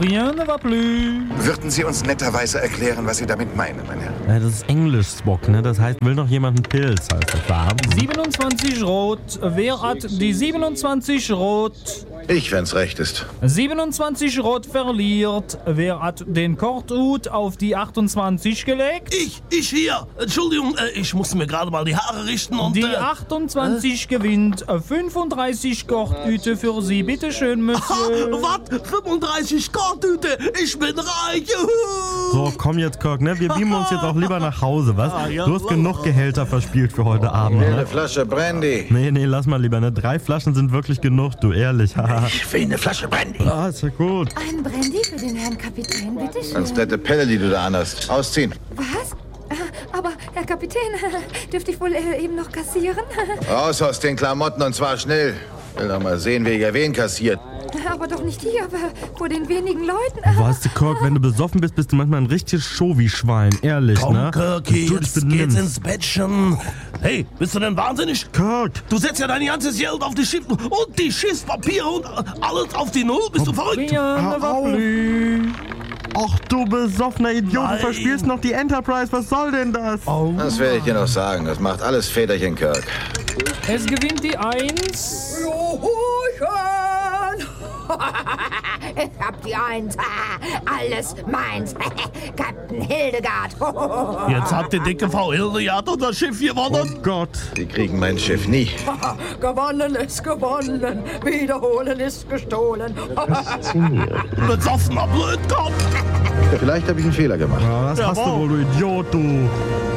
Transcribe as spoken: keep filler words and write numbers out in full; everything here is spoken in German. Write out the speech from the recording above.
Rien ne va plus. Würden Sie uns netterweise erklären, was Sie damit meinen, mein Herr? Ja, das ist Englisch, Spock, ne? Das heißt, will noch jemand einen Pilz, heißt das wahr? siebenundzwanzig rot. Wer hat die siebenundzwanzig rot? Ich, wenn's recht ist. siebenundzwanzig rot verliert. Wer hat den Korthut auf die achtundzwanzig gelegt? Ich, ich hier. Entschuldigung, äh, ich muss mir gerade mal die Haare richten und... Die äh, achtundzwanzig gewinnt. fünfunddreißig Korthüte für Sie. Bitte schön, Monsieur. Was? fünfunddreißig Korthüte? Ich bin reich. Juhu. So, komm jetzt, Kirk, ne? Wir beamen uns jetzt auch lieber nach Hause, was? Ah, ja, Du hast genug Gehälter verspielt für heute Abend, Eine ne? Flasche Brandy. Nee, nee, lass mal lieber, ne? Drei Flaschen sind wirklich genug, du, ehrlich. Haha. Ich will eine Flasche Brandy. Ah, ist ja gut. Ein Brandy für den Herrn Kapitän, bitteschön. Ganz nette Pelle, die du da anhast. Ausziehen. Was? Ah, Aber, Herr Kapitän, dürfte ich wohl äh, eben noch kassieren? Raus aus den Klamotten und zwar schnell. Will doch mal sehen, wer hier wen kassiert. Aber doch nicht hier, aber vor den wenigen Leuten. Weißt du, Kirk, wenn du besoffen bist, bist du manchmal ein richtiges Show-wie-Schwein, ehrlich, Komm, ne? Kirky, Du dich jetzt geht's benimmst. ins Bettchen. Hey, bist du denn wahnsinnig? Kirk! Du setzt ja dein ganzes Geld auf die Schiff und die Schiffspapiere und alles auf die Null. Bist du verrückt? Rien ne va plus. Ach du besoffener Idiot, Nein. du verspielst noch die Enterprise, was soll denn das? Das werde ich dir noch sagen. Das macht alles Väterchen, Kirk. Es gewinnt die Eins. Ich hab die Eins. Alles meins. Captain Hildegard. Jetzt hat die dicke Frau Hildegard unser Schiff gewonnen. Oh Gott. Die kriegen mein Schiff nie. Gewonnen ist gewonnen, wiederholen ist gestohlen. Besoffener Blödkopf. Vielleicht habe ich einen Fehler gemacht. Ja, das hast du Jawohl. wohl, du Idiot, du.